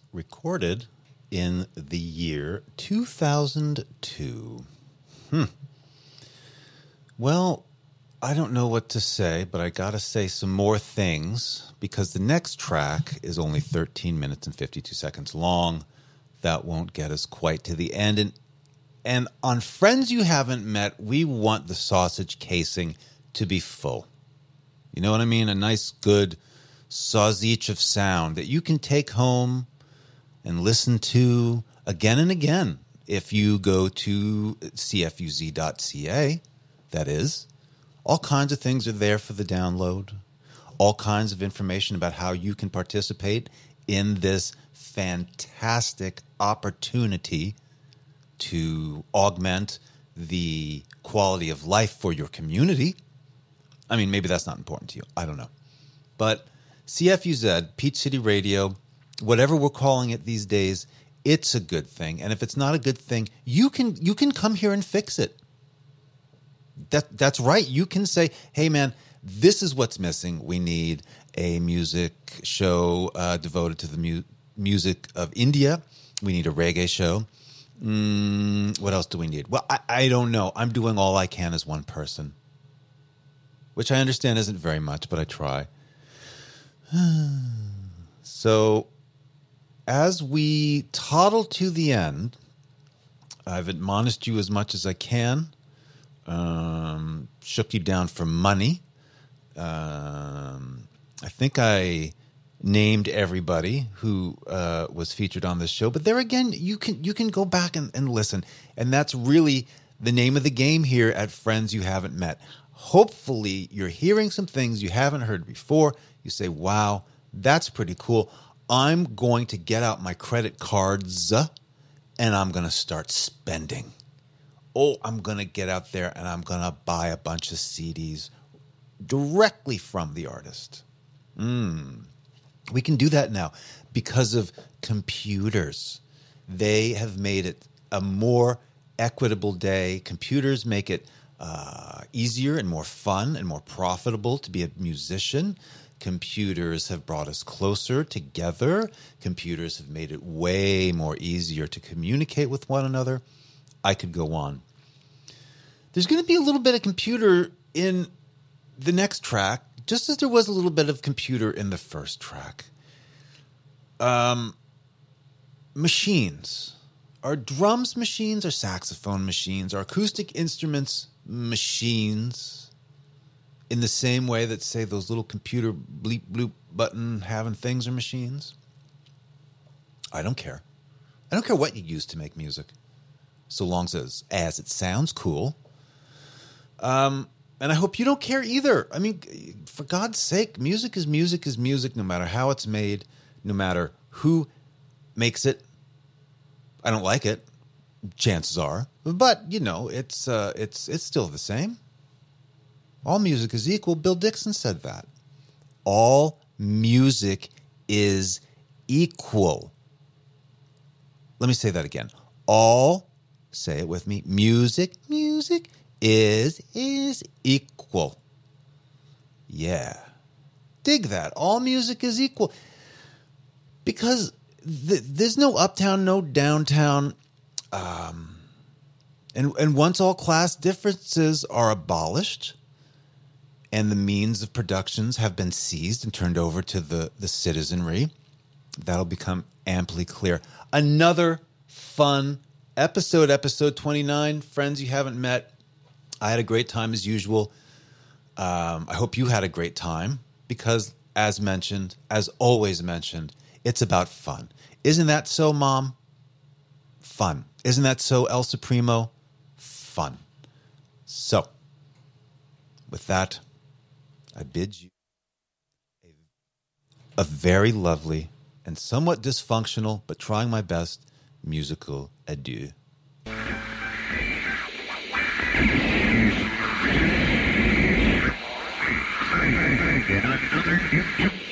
recorded in the year 2002. Well, I don't know what to say, but I got to say some more things because the next track is only 13 minutes and 52 seconds long. That won't get us quite to the end. And on Friends You Haven't Met, we want the sausage casing to be full. You know what I mean? A nice, good sausage of sound that you can take home and listen to again and again. If you go to cfuz.ca, that is, all kinds of things are there for the download. All kinds of information about how you can participate in this fantastic opportunity to augment the quality of life for your community. I mean, maybe that's not important to you. I don't know. But CFUZ, Peach City Radio, whatever we're calling it these days, it's a good thing. And if it's not a good thing, you can come here and fix it. That's right. You can say, hey, man, this is what's missing. We need a music show devoted to the music of India. We need a reggae show. What else do we need? Well, I don't know. I'm doing all I can as one person, which I understand isn't very much, but I try. So as we toddle to the end, I've admonished you as much as I can, shook you down for money. I think I named everybody who was featured on this show, but there again, you can go back and listen, and that's really the name of the game here at Friends You Haven't Met. Hopefully, you're hearing some things you haven't heard before. You say, wow, that's pretty cool. I'm going to get out my credit cards and I'm going to start spending. Oh, I'm going to get out there and I'm going to buy a bunch of CDs directly from the artist. We can do that now because of computers. They have made it a more equitable day. Computers make it easier and more fun and more profitable to be a musician. Computers have brought us closer together. Computers have made it way more easier to communicate with one another. I could go on. There's going to be a little bit of computer in the next track, just as there was a little bit of computer in the first track. Machines. Are drums machines? Are saxophone machines? Are acoustic instruments machines? In the same way that, say, those little computer bleep bloop button having things are machines? I don't care. I don't care what you use to make music, so long as it sounds cool. And I hope you don't care either. I mean, for God's sake, music is music is music, no matter how it's made, no matter who makes it. I don't like it, chances are, but you know, it's still the same. All music is equal. Bill Dixon said that. All music is equal. Let me say that again. Say it with me. Music is equal. Yeah. Dig that. All music is equal. Because there's no uptown, no downtown. And once all class differences are abolished and the means of productions have been seized and turned over to the citizenry, that'll become amply clear. Another fun episode 29, Friends You Haven't Met. I had a great time as usual. I hope you had a great time because, as always mentioned, it's about fun. Isn't that so, Mom? Fun. Isn't that so, El Supremo? Fun. So, with that, I bid you a very lovely and somewhat dysfunctional, but trying my best, musical adieu. Get another